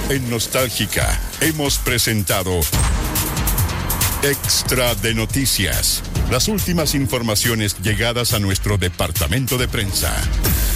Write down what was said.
En Nostálgica hemos presentado Extra de Noticias. Las últimas informaciones llegadas a nuestro departamento de prensa.